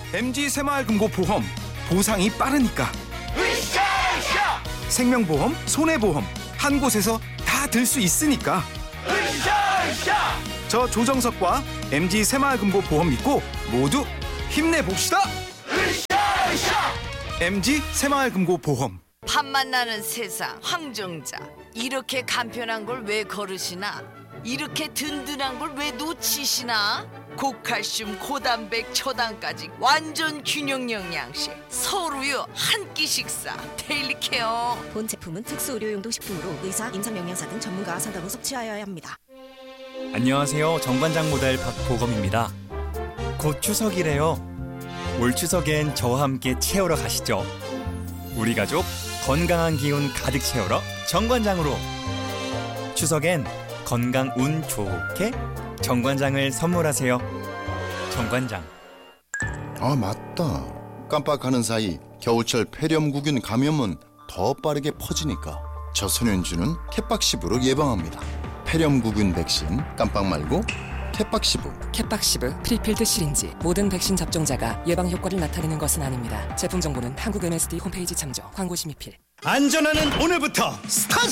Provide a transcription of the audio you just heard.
MG 새마을금고보험, 보상이 빠르니까. 으쌰으쌰! 생명보험, 손해보험, 한 곳에서 다 들 수 있으니까. 으쌰으쌰! 저 조정석과 MG 새마을금고보험 믿고 모두 힘내봅시다. 으쌰으쌰! MG 새마을금고보험. 밥만 나는 세상 황정자, 이렇게 간편한 걸 왜 거르시나? 이렇게 든든한 걸 왜 놓치시나? 고칼슘, 고단백, 초당까지 완전 균형 영양식 서울우유 한 끼 식사 데일리 케어. 본 제품은 특수 의료용도 식품으로 의사, 임상영양사 등 전문가와 상담 후 섭취하여야 합니다. 안녕하세요. 정관장 모델 박보검입니다. 곧 추석이래요. 올 추석엔 저와 함께 채우러 가시죠. 우리 가족 건강한 기운 가득 채우러 정관장으로. 추석엔 건강 운 좋게 정관장을 선물하세요. 정관장. 아, 맞다. 깜빡하는 사이 겨울철 폐렴구균 감염은 더 빠르게 퍼지니까 저소년주는 캣박시브로 예방합니다. 폐렴구균 백신 깜빡 말고 캣박시브. 캣박시브 프리필드 시린지. 모든 백신 접종자가 예방 효과를 나타내는 것은 아닙니다. 제품 정보는 한국 MSD 홈페이지 참조. 광고 심의필. 안전하는 오늘부터 스타트!